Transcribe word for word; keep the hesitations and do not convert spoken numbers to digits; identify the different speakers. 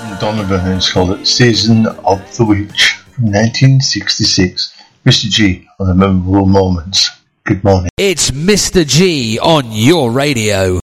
Speaker 1: Donovan, and it's called Season of the Witch from nineteen sixty-six. Mister G on the Memorable Moments. Good morning.
Speaker 2: It's Mister G on your radio.